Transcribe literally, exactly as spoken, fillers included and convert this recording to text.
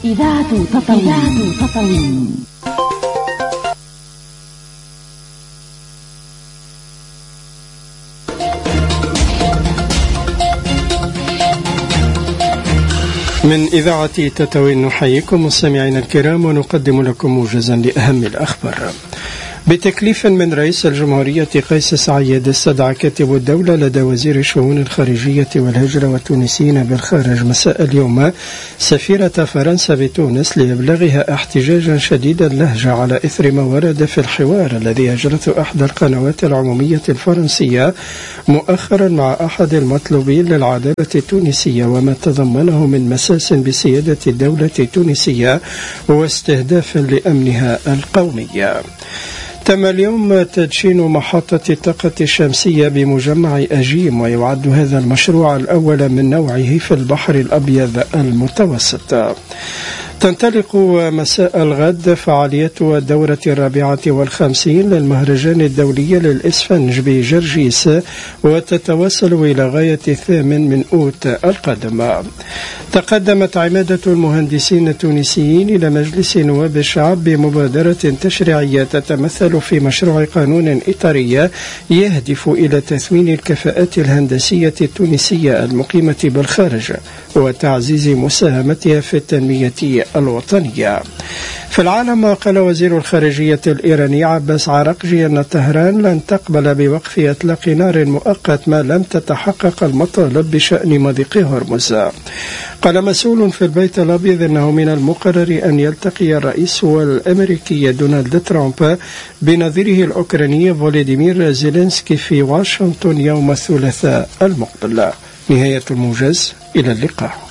إذاعة تطاوين. من إذاعة تطاوين نحييكم مستمعينا الكرام ونقدم لكم موجزا لأهم الأخبار. بتكليف من رئيس الجمهورية قيس سعيد استدعى كاتب الدولة لدى وزير الشؤون الخارجية والهجرة والتونسيين بالخارج مساء اليوم سفيرة فرنسا بتونس ليبلغها احتجاجا شديد اللهجة على إثر ما ورد في الحوار الذي أجرته إحدى القنوات العمومية الفرنسية مؤخرا مع أحد المطلوبين للعدالة التونسية وما تضمنه من مساس بسيادة الدولة التونسية واستهداف لأمنها القومي. تم اليوم تدشين محطة الطاقة الشمسية بمجمع أجيم ويعد هذا المشروع الأول من نوعه في البحر الأبيض المتوسط. تنطلق مساء الغد فعالية الدورة الرابعة والخمسين للمهرجان الدولي للإسفنج بجرجيس وتتواصل إلى غاية الثامن من أوت القادم. تقدمت عمادة المهندسين التونسيين إلى مجلس نواب الشعب بمبادرة تشريعية تتمثل في مشروع قانون إطاري يهدف إلى تثمين الكفاءات الهندسية التونسية المقيمة بالخارج وتعزيز مساهمتها في التنمية الوطنية. في العالم قال وزير الخارجية الإيراني عباس عراقجي أن طهران لن تقبل بوقف إطلاق نار مؤقت ما لم تتحقق المطالب بشأن مضيق هرمز. قال مسؤول في البيت الأبيض أنه من المقرر أن يلتقي الرئيس الأمريكي دونالد ترامب بنظيره الأوكراني فولوديمير زيلينسكي في واشنطن يوم الثلاثاء المقبل. نهاية الموجز، إلى اللقاء.